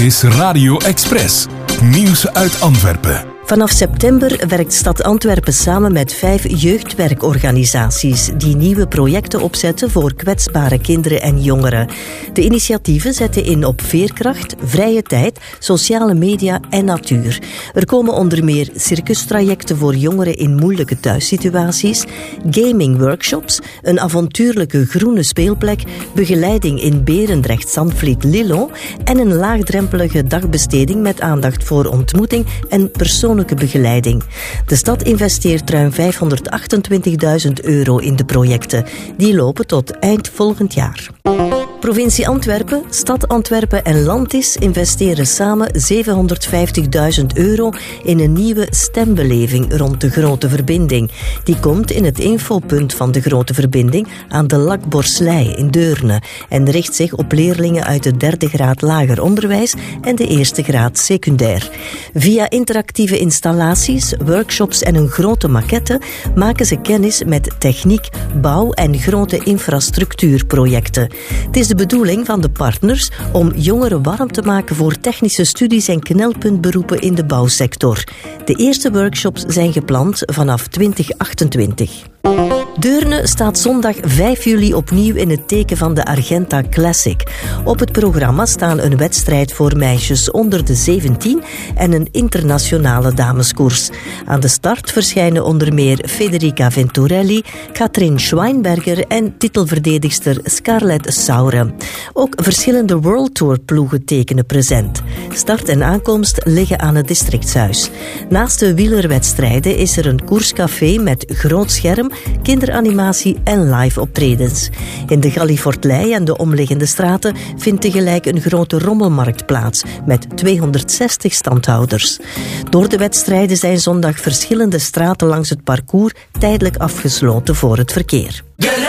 is Radio Express. Nieuws uit Antwerpen. Vanaf september werkt Stad Antwerpen samen met 5 jeugdwerkorganisaties die nieuwe projecten opzetten voor kwetsbare kinderen en jongeren. De initiatieven zetten in op veerkracht, vrije tijd, sociale media en natuur. Er komen onder meer circustrajecten voor jongeren in moeilijke thuissituaties, gamingworkshops, een avontuurlijke groene speelplek, begeleiding in Berendrecht, Zandvliet, Lillo en een laagdrempelige dagbesteding met aandacht voor ontmoeting en persoonlijke begeleiding. De stad investeert ruim €528.000 in de projecten. Die lopen tot eind volgend jaar. Provincie Antwerpen, Stad Antwerpen en Landis investeren samen €750.000 in een nieuwe stembeleving rond de Grote Verbinding. Die komt in het infopunt van de Grote Verbinding aan de Lakborslei in Deurne en richt zich op leerlingen uit de 3e graad lager onderwijs en de 1e graad secundair. Via interactieve installaties, workshops en een grote maquette maken ze kennis met techniek, bouw en grote infrastructuurprojecten. Het is de bedoeling van de partners om jongeren warm te maken voor technische studies en knelpuntberoepen in de bouwsector. De eerste workshops zijn gepland vanaf 2028. Deurne staat zondag 5 juli opnieuw in het teken van de Argenta Classic. Op het programma staan een wedstrijd voor meisjes onder de 17 en een internationale dameskoers. Aan de start verschijnen onder meer Federica Venturelli, Katrin Schweinberger en titelverdedigster Scarlett Sauer. Ook verschillende World Tour ploegen tekenen present. Start en aankomst liggen aan het districtshuis. Naast de wielerwedstrijden is er een koerscafé met groot scherm, kinderanimatie en live optredens. In de Gallifortlei en de omliggende straten vindt tegelijk een grote rommelmarkt plaats met 260 standhouders. Door de wedstrijden zijn zondag verschillende straten langs het parcours tijdelijk afgesloten voor het verkeer.